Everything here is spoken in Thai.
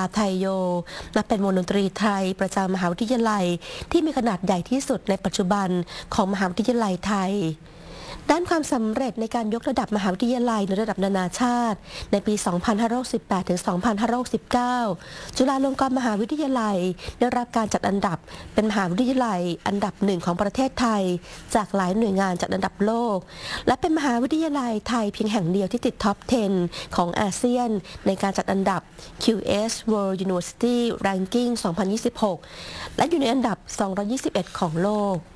ไทยโยนับเป็นวงดนตรีไทยประจำมหาวิทยาลัยที่มีขนาดใหญ่ที่สุดในปัจจุบันของมหาวิทยาลัยไทยด้านความสำเร็จในการยกระดับมหาวิทยาลัยในระดับนานาชาติในปี 2518 ถึง 2519 จุฬาลงกรณ์มหาวิทยาลัยได้รับการจัดอันดับเป็นมหาวิทยาลัยอันดับหนึ่งของประเทศไทยจากหลายหน่วยงานจากอันดับโลกและเป็นมหาวิทยาลัยไทยเพียงแห่งเดียวที่ติดท็อป 10 ของอาเซียนในการจัดอันดับ QS World University Ranking 2026 และอยู่ในอันดับ 221 ของโลก